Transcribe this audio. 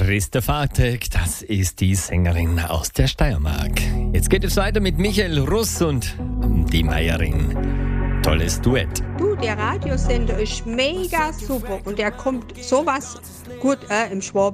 Christa Vatek, das ist die Sängerin aus der Steiermark. Jetzt geht es weiter mit Michael Russ und die Meierin. Tolles Duett. Du, der Radiosender ist mega super und der kommt sowas gut im Schwaben.